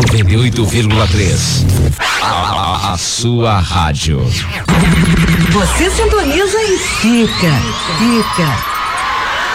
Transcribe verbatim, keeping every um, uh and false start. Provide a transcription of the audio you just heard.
noventa e oito vírgula três. A, a sua rádio. Você sintoniza e fica, fica.